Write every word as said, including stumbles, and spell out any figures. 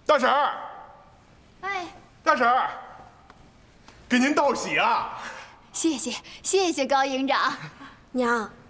大婶儿， 哎， 大婶儿，给您道喜啊！ 谢谢谢谢高营长。 娘，